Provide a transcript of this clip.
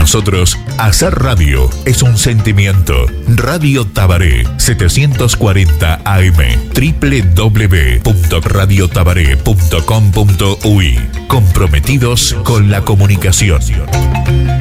nosotros, hacer radio es un sentimiento. Radio Tabaré, 740 AM, www.radiotabaré.com.uy. Comprometidos con la comunicación.